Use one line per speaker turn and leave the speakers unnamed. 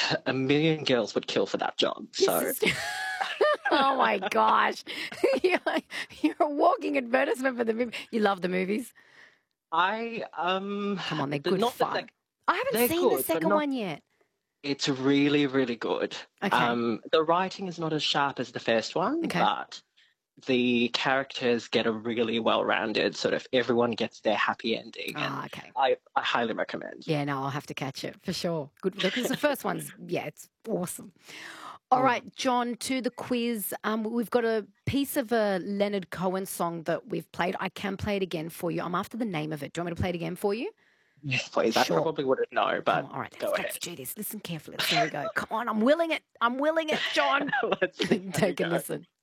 a million girls would kill for that job.
This
So
is oh my gosh. You're you're a walking advertisement for the movie. You love the movies?
I
Come on, they're
the,
good
not the
fun.
sec-
I haven't
they're
seen the
good, but
second
not.
one yet.
It's really, really good.
Okay.
The writing is not as sharp as the first one,
Okay.
but the characters get a really well-rounded sort of everyone gets their happy ending, and
Okay.
I highly recommend.
Yeah, no, I'll have to catch it for sure. Good, because the first one's, yeah, it's awesome. All
Mm.
right, John, to the quiz. We've got a piece of a Leonard Cohen song that we've played. I can play it again for you. I'm after the name of it. Do you want me to play it again for you?
Yes, please. I
Sure.
probably wouldn't know,
Come
but
on. All right,
go
let's
ahead.
do this. Listen carefully. There we go. Come on, I'm willing it. I'm willing it, John.
Let's see. Here we
Take a
go.
listen.